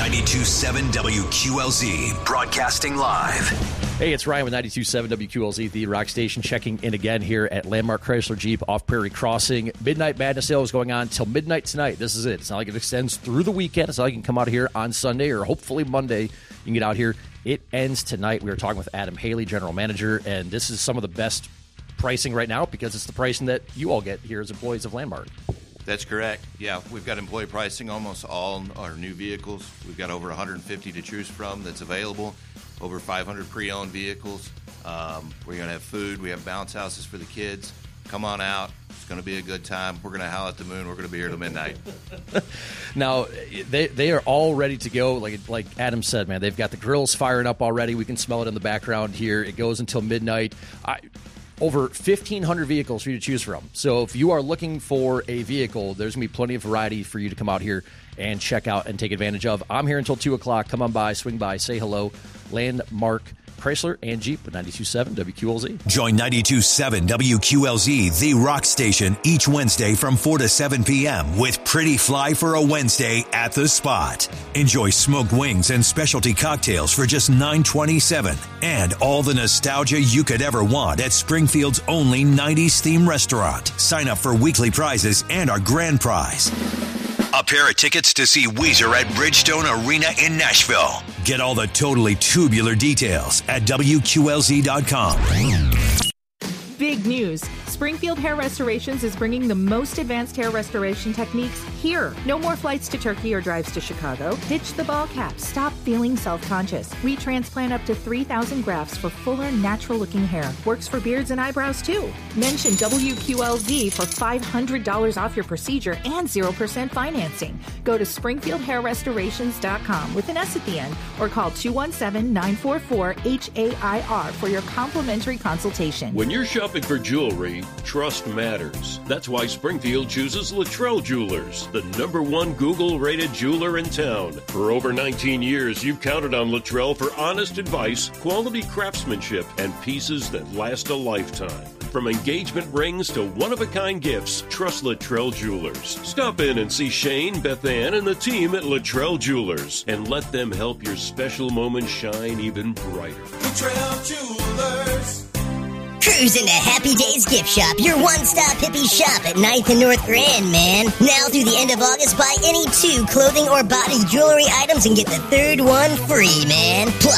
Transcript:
92.7 WQLZ, broadcasting live. Hey, it's Ryan with 92.7 WQLZ, the rock station, checking in again here at Landmark Chrysler Jeep off Prairie Crossing. Midnight Madness sale is going on till midnight tonight. This is it. It's not like it extends through the weekend. It's not like you can come out here on Sunday or hopefully Monday. You can get out here. It ends tonight. We were talking with Adam Haley, general manager, and this is some of the best pricing right now because it's the pricing that you all get here as employees of Landmark. That's correct. Yeah, we've got employee pricing almost all our new vehicles. We've got over 150 to choose from that's available. Over 500 pre-owned vehicles. We're going to have food. We have bounce houses for the kids. Come on out. It's going to be a good time. We're going to howl at the moon. We're going to be here till midnight. Now, they are all ready to go. Like Adam said, man, they've got the grills firing up already. We can smell it in the background here. It goes until midnight. Over 1,500 vehicles for you to choose from. So if you are looking for a vehicle, there's going to be plenty of variety for you to come out here and check out and take advantage of. I'm here until 2 o'clock. Come on by, swing by, say hello. Landmark Chrysler and Jeep with 92.7 WQLZ. Join 92.7 WQLZ, the rock station, each Wednesday from 4 to 7 p.m. with Pretty Fly for a Wednesday at the Spot. Enjoy smoked wings and specialty cocktails for just $9.27 and all the nostalgia you could ever want at Springfield's only 90s theme restaurant. Sign up for weekly prizes and our grand prize, a pair of tickets to see Weezer at Bridgestone Arena in Nashville. Get all the totally tubular details at WQLZ.com. Big news. Springfield Hair Restorations is bringing the most advanced hair restoration techniques here. No more flights to Turkey or drives to Chicago. Ditch the ball cap. Stop feeling self-conscious. We transplant up to 3,000 grafts for fuller, natural-looking hair. Works for beards and eyebrows, too. Mention WQLZ for $500 off your procedure and 0% financing. Go to SpringfieldHairRestorations.com with an S at the end or call 217-944-HAIR for your complimentary consultation. When you're shopping for jewelry, trust matters. That's why Springfield chooses Luttrell Jewelers, the #1 Google-rated jeweler in town. For over 19 years, you've counted on Luttrell for honest advice, quality craftsmanship, and pieces that last a lifetime. From engagement rings to one-of-a-kind gifts, trust Luttrell Jewelers. Stop in and see Shane, Beth Ann, and the team at Luttrell Jewelers, and let them help your special moment shine even brighter. Luttrell Jewelers. Cruise into Happy Days Gift Shop, your one-stop hippie shop at 9th and North Grand, man. Now through the end of August, buy any 2 clothing or body jewelry items and get the 3rd one free, man. Plus,